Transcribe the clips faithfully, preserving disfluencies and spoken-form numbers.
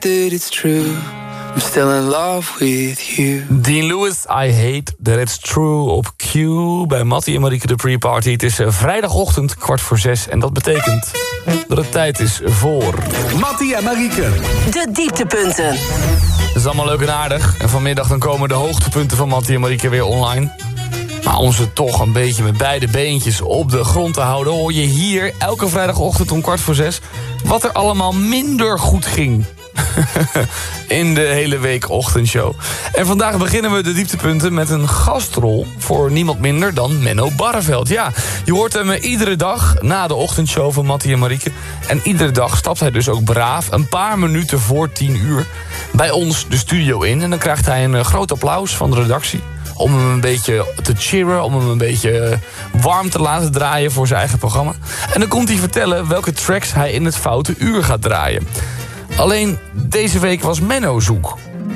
that it's true. I'm still in love with you. Dean Lewis, I hate that it's true op Q bij Mattie en Marieke de Pre-Party. Het is uh, vrijdagochtend, kwart voor zes. En dat betekent dat het tijd is voor... Mattie en Marieke. De dieptepunten. Dat is allemaal leuk en aardig. En vanmiddag dan komen de hoogtepunten van Mattie en Marieke weer online. Maar om ze toch een beetje met beide beentjes op de grond te houden... hoor je hier elke vrijdagochtend om kwart voor zes... wat er allemaal minder goed ging. In de hele week ochtendshow. En vandaag beginnen we de dieptepunten met een gastrol... voor niemand minder dan Menno Barreveld. Ja, je hoort hem iedere dag na de ochtendshow van Mattie en Marieke. En iedere dag stapt hij dus ook braaf... een paar minuten voor tien uur bij ons de studio in. En dan krijgt hij een groot applaus van de redactie... om hem een beetje te cheeren, om hem een beetje warm te laten draaien voor zijn eigen programma. En dan komt hij vertellen welke tracks hij in het foute uur gaat draaien. Alleen deze week was Menno zoek.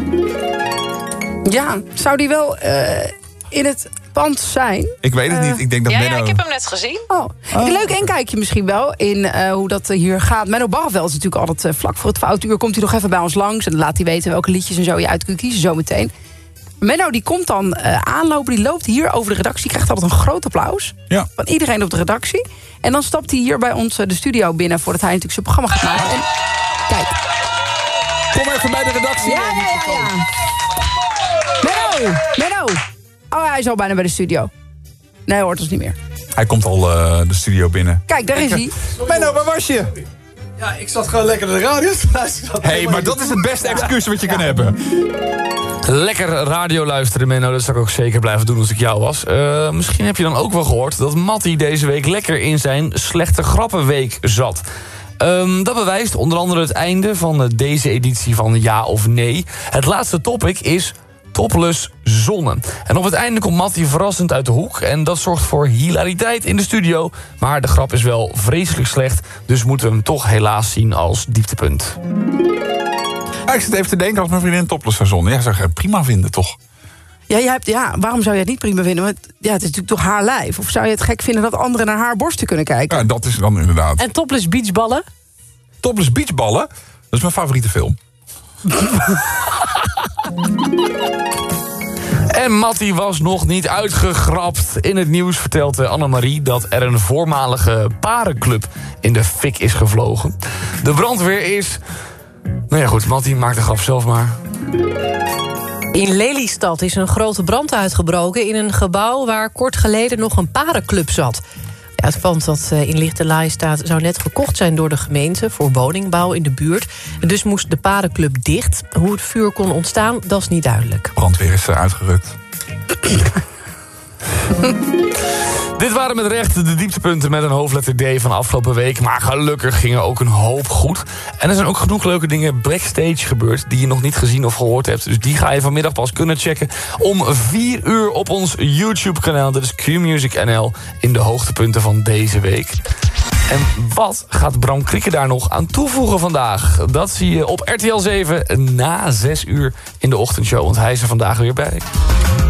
Ja, zou die wel uh, in het pand zijn? Ik weet het uh, niet, ik denk dat ja, Menno... Ja, ik heb hem net gezien. Oh, oh. Leuk inkijkje misschien wel in uh, hoe dat hier gaat. Menno Barreveld is natuurlijk altijd uh, vlak voor het foute uur... komt hij nog even bij ons langs en dan laat hij weten welke liedjes en zo je uit kunt kiezen zometeen. Menno die komt dan uh, aanlopen, die loopt hier over de redactie... krijgt altijd een groot applaus ja. van iedereen op de redactie. En dan stapt hij hier bij ons uh, de studio binnen... voordat hij natuurlijk zijn programma gaat maken. En kijk. Kom even bij de redactie. Ja, ja, ja, ja. Menno, Menno. Oh, hij is al bijna bij de studio. Nee, hij hoort ons niet meer. Hij komt al uh, de studio binnen. Kijk, daar is hij. Menno, waar was je? Ja, ik zat gewoon lekker naar de radio te luisteren. Hé, hey, maar dat is het beste excuus wat je ja. kan hebben. Lekker radio luisteren, Menno. Dat zou ik ook zeker blijven doen als ik jou was. Uh, misschien heb je dan ook wel gehoord dat Mattie deze week lekker in zijn slechte grappenweek zat. Um, dat bewijst onder andere het einde van deze editie van Ja of Nee. Het laatste topic is topless zonne. En op het einde komt Mattie verrassend uit de hoek... en dat zorgt voor hilariteit in de studio. Maar de grap is wel vreselijk slecht... dus moeten we hem toch helaas zien als dieptepunt. Ja, ik zit even te denken als mijn vriendin topless zou zonnen. Ja, zou ik prima vinden, toch? Ja, jij hebt, ja, waarom zou je het niet prima vinden? Want ja, het is natuurlijk toch haar lijf. Of zou je het gek vinden dat anderen naar haar borsten kunnen kijken? Ja, dat is dan inderdaad. En topless beachballen? Topless beachballen? Dat is mijn favoriete film. En Mattie was nog niet uitgegrapt. In het nieuws vertelt Annemarie dat er een voormalige parenclub in de fik is gevlogen. De brandweer is... Nou ja goed, Mattie, maak de grap zelf maar. In Lelystad is een grote brand uitgebroken in een gebouw waar kort geleden nog een parenclub zat. Ja, het pand dat in lichte laai staat zou net gekocht zijn door de gemeente voor woningbouw in de buurt. En dus moest de parenclub dicht. Hoe het vuur kon ontstaan, dat is niet duidelijk. Brandweer is uitgerukt. Dit waren met recht de dieptepunten met een hoofdletter D van afgelopen week. Maar gelukkig gingen ook een hoop goed. En er zijn ook genoeg leuke dingen backstage gebeurd... die je nog niet gezien of gehoord hebt. Dus die ga je vanmiddag pas kunnen checken... om vier uur op ons YouTube-kanaal. Dat is Q-Music N L in de hoogtepunten van deze week. En wat gaat Bram Krikke daar nog aan toevoegen vandaag? Dat zie je op R T L zeven na zes uur in de ochtendshow. Want hij is er vandaag weer bij.